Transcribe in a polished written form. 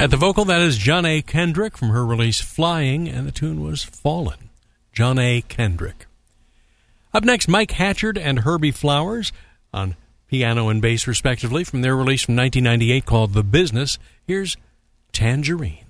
At the vocal, that is John A. Kendrick from her release Flying, and the tune was Fallen. John A. Kendrick. Up next, Mike Hatchard and Herbie Flowers on piano and bass respectively from their release from 1998 called The Business. Here's Tangerine.